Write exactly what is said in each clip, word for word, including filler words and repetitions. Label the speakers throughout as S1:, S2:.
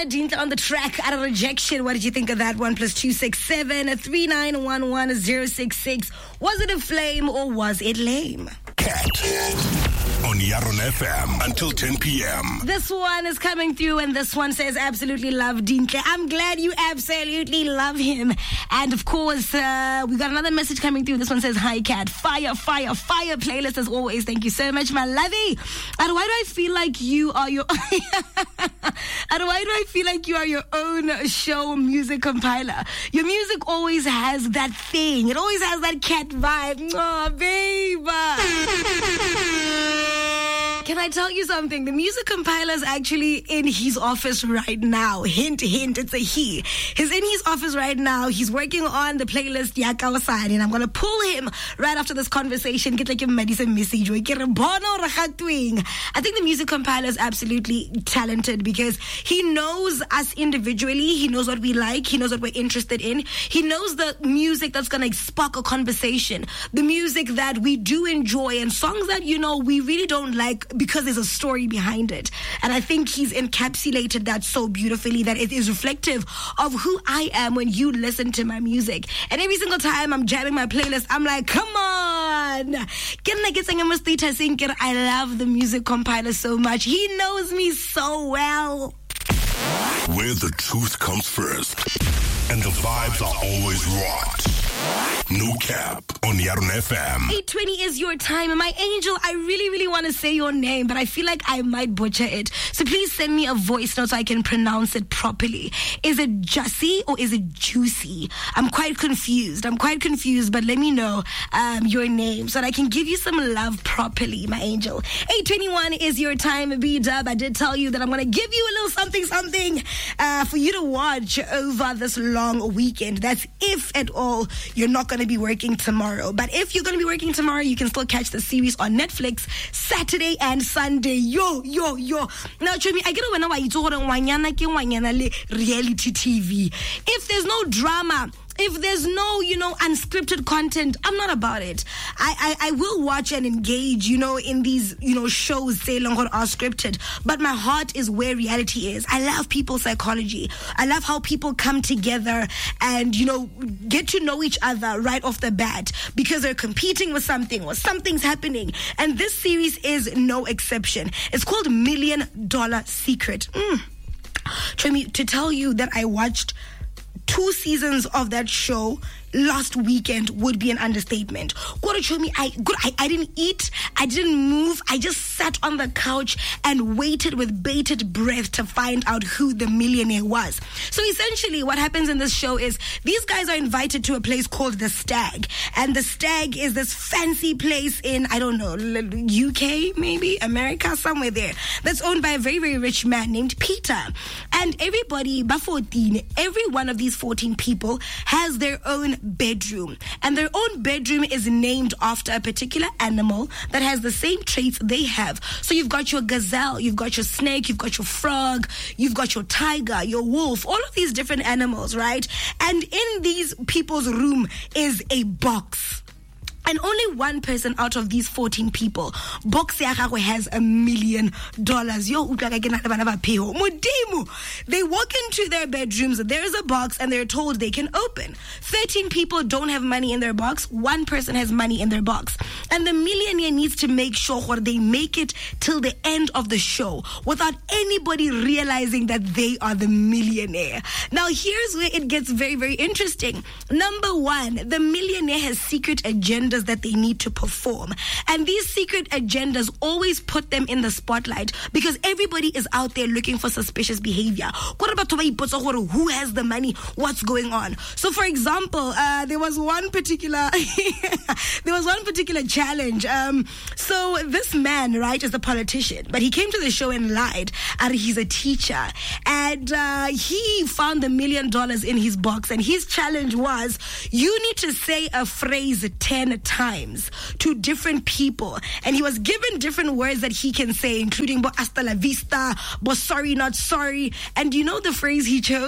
S1: Dinta on the track out of Rejection. What did you think of that one? Plus two six seven three nine one one zero six six. Was it a flame or was it lame?
S2: Cat on Yaron F M until ten p.m.
S1: This one is coming through, and this one says, absolutely love Dintle. I'm glad you absolutely love him. And of course, uh, we got another message coming through. This one says, hi, Cat. Fire, fire, fire playlist as always. Thank you so much, my lovey. And why do I feel like you are your... and why do I feel like you are your own show music compiler? Your music always has that thing. It always has that cat vibe. Oh, babe. Can I tell you something? The music compiler is actually in his office right now. Hint, hint, it's a he. He's in his office right now. He's working on the playlist Yakawasani, and I'm going to pull him right after this conversation. Get like a medicine message. I think the music compiler is absolutely talented because he knows us individually. He knows what we like. He knows what we're interested in. He knows the music that's going to spark a conversation. The music that we do enjoy and songs that, you know, we really don't like because there's a story behind it. And I think he's encapsulated that so beautifully that it is reflective of who I am when you listen to my music. And every single time I'm jamming my playlist, I'm like, come on. I love the music compiler so much. He knows me so well.
S2: Where the truth comes first and the vibes are always rocked. No Cap on Yaron F M.
S1: eight twenty is your time. And my angel, I really, really want to say your name, but I feel like I might butcher it. So please send me a voice note so I can pronounce it properly. Is it Jussie or is it Juicy? I'm quite confused. I'm quite confused, but let me know um, your name so that I can give you some love properly, my angel. eight twenty-one is your time, B-Dub. I did tell you that I'm going to give you a little something, something uh, for you to watch over this long weekend. That's if at all you're not going to be working tomorrow. But if you're going to be working tomorrow, you can still catch the series on Netflix Saturday and Sunday. Yo, yo, yo. Now, Chumi, I get it when I reality T V. If there's no drama, if there's no, you know, unscripted content, I'm not about it. I, I, I will watch and engage, you know, in these, you know, shows, say, long are scripted. But my heart is where reality is. I love people's psychology. I love how people come together and, you know, get to know each other right off the bat because they're competing with something or something's happening. And this series is no exception. It's called Million Dollar Secret. Mm. Try me to tell you that I watched two seasons of that show last weekend would be an understatement. What show me, I, good, I I didn't eat, I didn't move, I just sat on the couch and waited with bated breath to find out who the millionaire was. So essentially what happens in this show is these guys are invited to a place called The Stag, and The Stag is this fancy place in, I don't know, U K maybe, America, somewhere there, that's owned by a very, very rich man named Peter. And everybody, fourteen, every one of these fourteen people has their own bedroom, and their own bedroom is named after a particular animal that has the same traits they have. So you've got your gazelle, you've got your snake, you've got your frog, you've got your tiger, your wolf, all of these different animals, right? And in these people's room is a box. And only one person out of these fourteen people, box ya gagwe has a million dollars. Yo, they walk into their bedrooms, there is a box, and they're told they can open. thirteen people don't have money in their box. One person has money in their box. And the millionaire needs to make sure they make it till the end of the show without anybody realizing that they are the millionaire. Now, here's where it gets very, very interesting. Number one, the millionaire has secret agendas that they need to perform, and these secret agendas always put them in the spotlight because everybody is out there looking for suspicious behavior. Who has the money? What's going on? So for example, uh, there was one particular there was one particular challenge. Um, so this man, right, is a politician, but he came to the show and lied, and he's a teacher, and uh, he found the million dollars in his box, and his challenge was you need to say a phrase ten times to different people, and he was given different words that he can say, including bo hasta la vista, bo sorry not sorry. And you know the phrase he chose?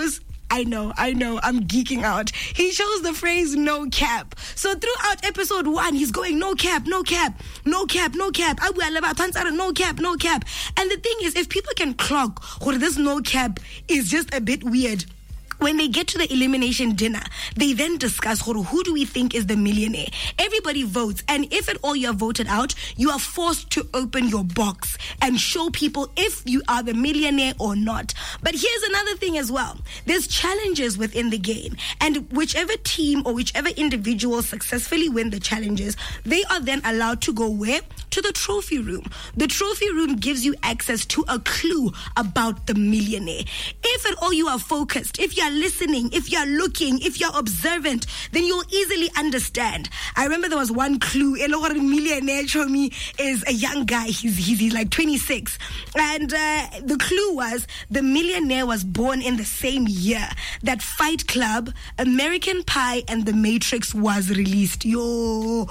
S1: I know, I know, I'm geeking out. He chose the phrase no cap. So throughout episode one, he's going no cap, no cap, no cap, no cap. No cap, no cap. And the thing is, if people can clock or this no cap is just a bit weird, when they get to the elimination dinner, they then discuss who do we think is the millionaire. Everybody votes, and if at all you are voted out, you are forced to open your box and show people if you are the millionaire or not. But here's another thing as well. There's challenges within the game, and whichever team or whichever individual successfully win the challenges, they are then allowed to go where? To the trophy room. The trophy room gives you access to a clue about the millionaire. If at all you are focused, if you are listening, if you're looking, if you're observant, then you'll easily understand. I remember there was one clue. A millionaire to me is a young guy. He's, he's, he's like twenty-six. And uh, the clue was the millionaire was born in the same year that Fight Club, American Pie, and The Matrix was released. Yo,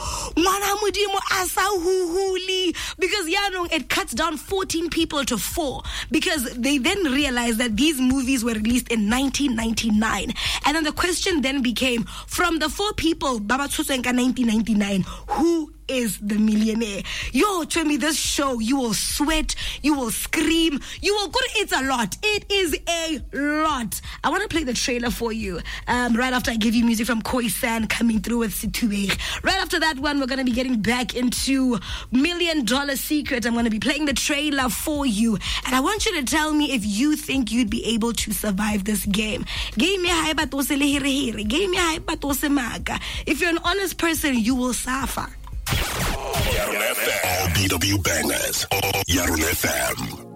S1: because yeah, no, it cuts down fourteen people to four, because they then realized that these movies were released in nineteen ninety-nine. And then the question then became, from the four people, Baba Tsusenka nineteen ninety-nine, who is the millionaire? Yo, to me, this show, you will sweat, you will scream, you will go. It's a lot. It is a lot. I want to play the trailer for you um, right after I give you music from Khoisan coming through with Situeg. Right after that one, we're going to be getting back into Million Dollar Secret. I'm going to be playing the trailer for you, and I want you to tell me if you think you'd be able to survive this game. Game ya ba tose le here here. Game ya ba tose maga. If you're an honest person, you will suffer.
S2: Yaron F M. All B W bangers. All Yaron F M.